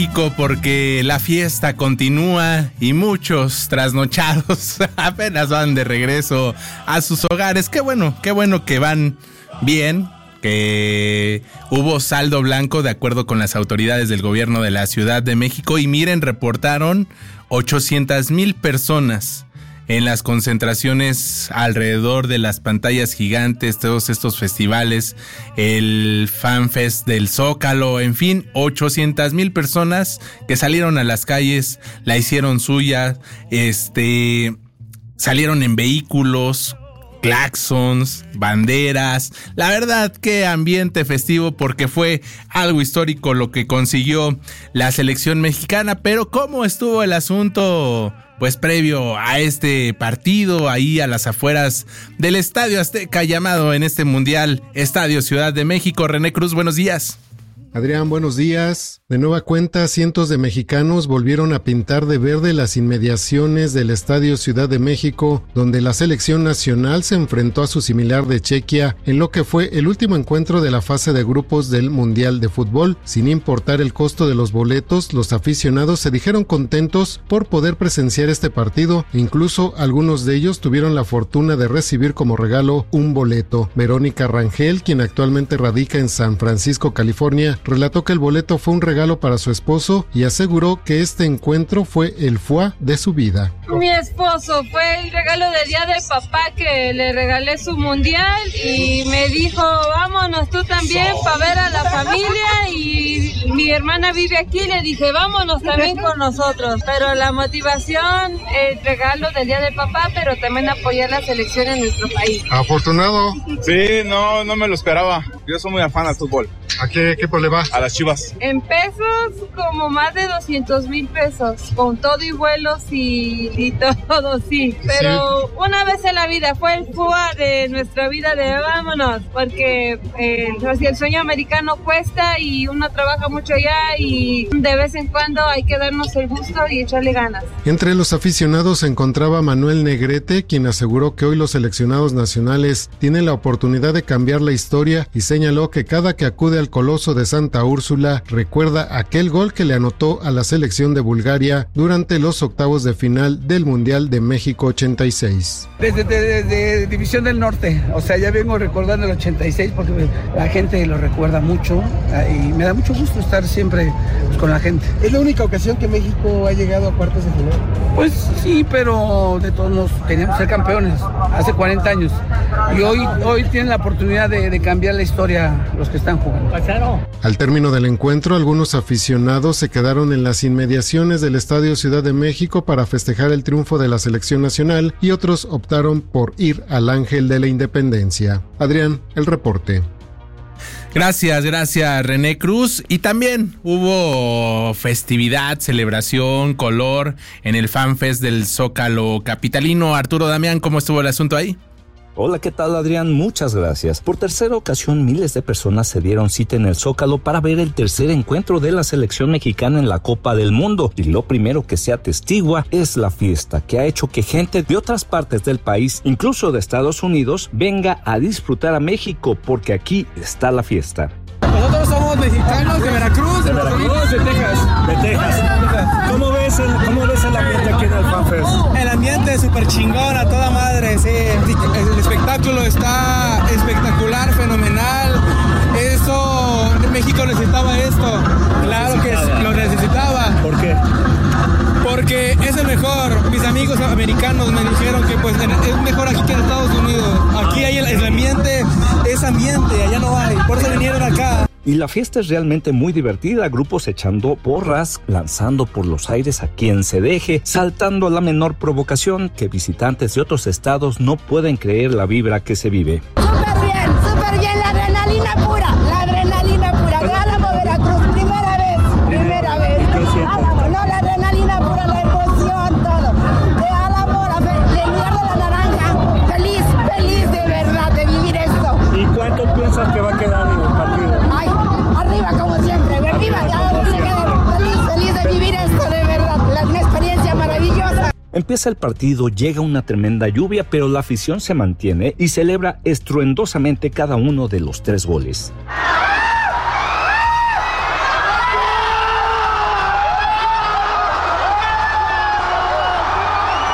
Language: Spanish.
Porque la fiesta continúa y muchos trasnochados apenas van de regreso a sus hogares. Qué bueno que van bien, que hubo saldo blanco de acuerdo con las autoridades del gobierno de la Ciudad de México. Y miren, reportaron 800,000 personas en las concentraciones alrededor de las pantallas gigantes, todos estos festivales, el FanFest del Zócalo, en fin, 800,000 personas que salieron a las calles, la hicieron suya, salieron en vehículos, claxons, banderas. La verdad, qué ambiente festivo, porque fue algo histórico lo que consiguió la selección mexicana. Pero ¿cómo estuvo el asunto? Pues previo a este partido, ahí a las afueras del Estadio Azteca, llamado en este mundial Estadio Ciudad de México. René Cruz, buenos días. Adrián, buenos días. De nueva cuenta, cientos de mexicanos volvieron a pintar de verde las inmediaciones del Estadio Ciudad de México, donde la selección nacional se enfrentó a su similar de Chequia en lo que fue el último encuentro de la fase de grupos del Mundial de Fútbol. Sin importar el costo de los boletos, los aficionados se dijeron contentos por poder presenciar este partido. Incluso algunos de ellos tuvieron la fortuna de recibir como regalo un boleto. Verónica Rangel, quien actualmente radica en San Francisco, California, relató que el boleto fue un regalo para su esposo y aseguró que este encuentro fue el foie de su vida. Mi esposo, fue el regalo del día del papá, que le regalé su mundial y me dijo, vámonos tú también para ver a la familia, y mi hermana vive aquí, le dije, vámonos también con nosotros. Pero la motivación, el regalo del día del papá, pero también apoyar la selección en nuestro país. ¿Afortunado? Sí, no me lo esperaba. Yo soy muy afán al fútbol. ¿A qué equipo le va? A las Chivas. En pesos, como más de 200,000 pesos, con todo y vuelos y todo, sí. Pero sí, una vez en la vida, fue el FUA de nuestra vida de vámonos, porque el sueño americano cuesta y uno trabaja mucho allá, y de vez en cuando hay que darnos el gusto y echarle ganas. Entre los aficionados se encontraba Manuel Negrete, quien aseguró que hoy los seleccionados nacionales tienen la oportunidad de cambiar la historia, y señaló que cada que acude al Coloso de Santa Úrsula recuerda aquel gol que le anotó a la selección de Bulgaria durante los octavos de final del Mundial de México 86. Desde División del Norte, o sea, ya vengo recordando el 86 porque la gente lo recuerda mucho y me da mucho gusto estar siempre con la gente. ¿Es la única ocasión que México ha llegado a cuartos de final? Pues sí, pero de todos modos teníamos que ser campeones hace 40 años y hoy tienen la oportunidad de cambiar la historia los que están jugando. Al término del encuentro, algunos aficionados se quedaron en las inmediaciones del Estadio Ciudad de México para festejar el triunfo de la selección nacional, y otros optaron por ir al Ángel de la Independencia. Adrián, el reporte. Gracias René Cruz. Y también hubo festividad, celebración, color en el FanFest del Zócalo capitalino. Arturo Damián, ¿cómo estuvo el asunto ahí? Hola, ¿qué tal, Adrián? Muchas gracias. Por tercera ocasión, miles de personas se dieron cita en el Zócalo para ver el tercer encuentro de la selección mexicana en la Copa del Mundo. Y lo primero que se atestigua es la fiesta, que ha hecho que gente de otras partes del país, incluso de Estados Unidos, venga a disfrutar a México, porque aquí está la fiesta. Nosotros somos mexicanos de Veracruz, de Texas. ¿Cómo ves el ambiente aquí en el FanFest? El ambiente es súper chingón, a toda madre, sí. El espectáculo está espectacular, fenomenal. México necesitaba esto. Claro que lo necesitaba. ¿Por qué? Porque es el mejor. Mis amigos americanos me dijeron que pues es mejor aquí que en Estados Unidos. Aquí hay el ambiente, es ambiente, allá no hay. Por eso vinieron acá. Y la fiesta es realmente muy divertida, grupos echando porras, lanzando por los aires a quien se deje, saltando a la menor provocación, que visitantes de otros estados no pueden creer la vibra que se vive. Súper bien, la adrenalina pura. De Álamo, Veracruz, primera vez. Álamo, no, la adrenalina pura, la emoción, todo. De Álamo, del lugar de la naranja, feliz de verdad de vivir esto. ¿Y cuánto piensas que va a quedar en el partido? Ay, arriba como siempre, arriba, ya se queda feliz de vivir esto, de verdad, una experiencia maravillosa. Empieza el partido, llega una tremenda lluvia, pero la afición se mantiene y celebra estruendosamente cada uno de los 3 goles.